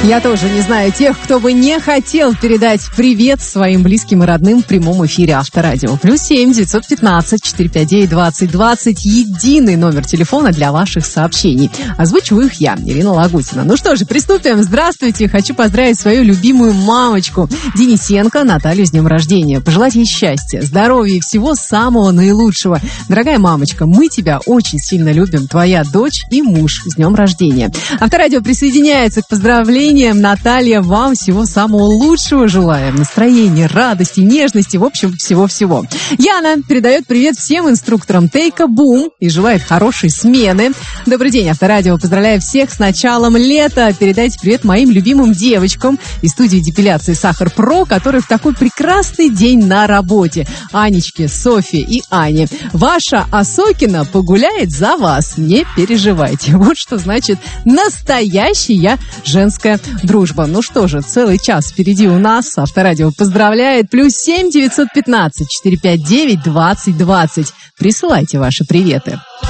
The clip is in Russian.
Я тоже не знаю тех, кто бы не хотел передать привет своим близким и родным в прямом эфире Авторадио. +7 915 459 2020. Единый номер телефона для ваших сообщений. Озвучиваю их я, Ирина Лагутина. Ну что же, приступим. Здравствуйте. Хочу поздравить свою любимую мамочку Денисенко Наталью с днем рождения. Пожелать ей счастья, здоровья и всего самого наилучшего. Дорогая мамочка, мы тебя очень сильно любим. Твоя дочь и муж с днем рождения. Авторадио присоединяется к поздравлениям. Наталья, вам всего самого лучшего желаем. Настроения, радости, нежности, в общем, всего-всего. Яна передает привет всем инструкторам Take a Boom и желает хорошей смены. Добрый день, Авторадио. Поздравляю всех с началом лета. Передайте привет моим любимым девочкам из студии депиляции Сахар Про, которые в такой прекрасный день на работе. Анечке, Софье и Ане. Ваша Осокина погуляет за вас. Не переживайте. Вот что значит настоящая женская дружба. Ну что же, целый час впереди у нас. Авторадио поздравляет. +7 915 459 2020. Присылайте ваши приветы.